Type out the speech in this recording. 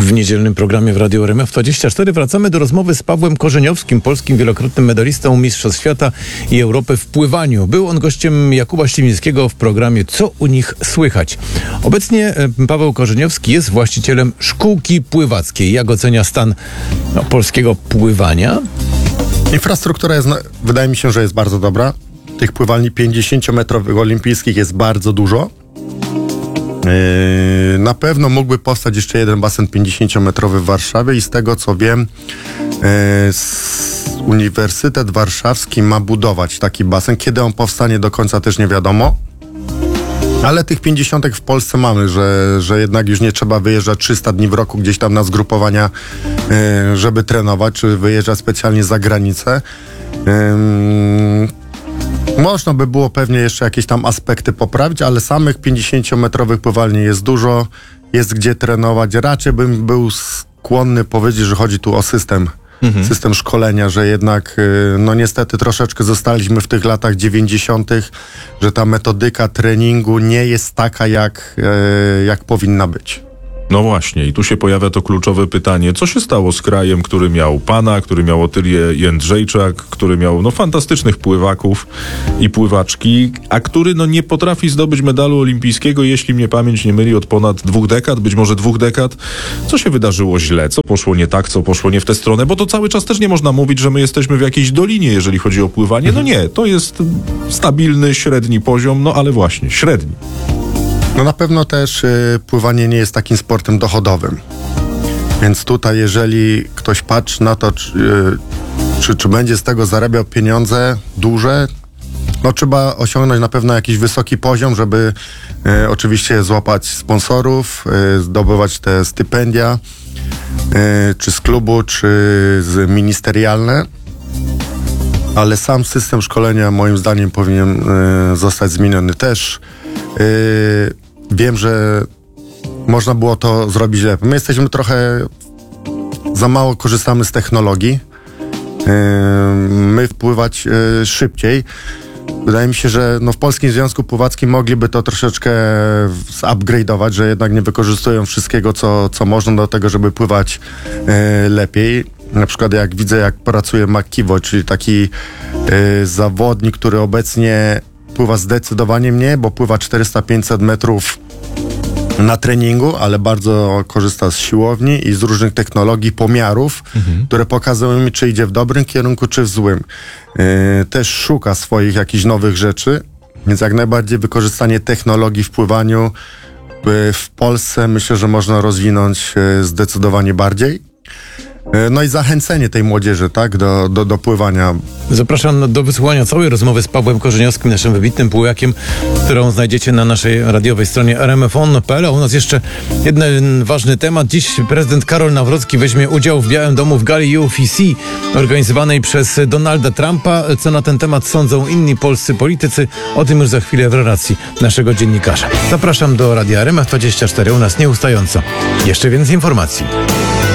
W niedzielnym programie w Radiu RMF24 wracamy do rozmowy z Pawłem Korzeniowskim, polskim wielokrotnym medalistą Mistrzostw Świata i Europy w pływaniu. Był on gościem Jakuba Ślimińskiego w programie Co u nich słychać. Obecnie Paweł Korzeniowski jest właścicielem szkółki pływackiej. Jak ocenia stan polskiego pływania? Infrastruktura jest, wydaje mi się, że jest bardzo dobra. Tych pływalni 50-metrowych olimpijskich jest bardzo dużo. Na pewno mógłby powstać jeszcze jeden basen 50-metrowy w Warszawie i z tego co wiem, Uniwersytet Warszawski ma budować taki basen. Kiedy on powstanie do końca też nie wiadomo. Ale tych 50 w Polsce mamy, że jednak już nie trzeba wyjeżdżać 300 dni w roku gdzieś tam na zgrupowania, żeby trenować, czy wyjeżdżać specjalnie za granicę. Można by było pewnie jeszcze jakieś tam aspekty poprawić, ale samych 50-metrowych pływalni jest dużo, jest gdzie trenować. Raczej bym był skłonny powiedzieć, że chodzi tu o system szkolenia, że jednak no niestety troszeczkę zostaliśmy w tych latach 90., że ta metodyka treningu nie jest taka, jak powinna być. No właśnie, i tu się pojawia to kluczowe pytanie, co się stało z krajem, który miał pana, który miał Otylię Jędrzejczak, który miał fantastycznych pływaków i pływaczki, a który nie potrafi zdobyć medalu olimpijskiego, jeśli mnie pamięć nie myli, od ponad 2 dekad, być może 2 dekad. Co się wydarzyło źle? Co poszło nie tak? Co poszło nie w tę stronę? Bo to cały czas też nie można mówić, że my jesteśmy w jakiejś dolinie, jeżeli chodzi o pływanie. No nie, to jest stabilny, średni poziom, ale właśnie, średni. No na pewno też pływanie nie jest takim sportem dochodowym. Więc tutaj, jeżeli ktoś patrzy na to, czy będzie z tego zarabiał pieniądze duże, trzeba osiągnąć na pewno jakiś wysoki poziom, żeby oczywiście złapać sponsorów, zdobywać te stypendia, czy z klubu, czy z ministerialne. Ale sam system szkolenia moim zdaniem powinien zostać zmieniony też. Wiem, że można było to zrobić lepiej. My jesteśmy trochę za mało korzystamy z technologii. My wpływać szybciej. Wydaje mi się, że w Polskim Związku Pływackim mogliby to troszeczkę zupgrade'ować, że jednak nie wykorzystują wszystkiego, co można do tego, żeby pływać lepiej. Na przykład jak widzę, jak pracuje McKevoy, czyli taki zawodnik, który obecnie pływa zdecydowanie mniej, bo pływa 400-500 metrów na treningu, ale bardzo korzysta z siłowni i z różnych technologii, pomiarów, które pokazują mi, czy idzie w dobrym kierunku, czy w złym. Też szuka swoich jakichś nowych rzeczy, więc jak najbardziej wykorzystanie technologii w pływaniu w Polsce myślę, że można rozwinąć zdecydowanie bardziej. No i zachęcenie tej młodzieży, tak, do pływania. Zapraszam do wysłuchania całej rozmowy z Pawłem Korzeniowskim, naszym wybitnym pływakiem, którą znajdziecie na naszej radiowej stronie rmfon.pl. A u nas jeszcze jeden ważny temat. Dziś prezydent Karol Nawrocki weźmie udział w Białym Domu w gali UFC organizowanej przez Donalda Trumpa. Co na ten temat sądzą inni polscy politycy? O tym już za chwilę w relacji naszego dziennikarza. Zapraszam do Radia RMF24, u nas nieustająco. Jeszcze więcej informacji.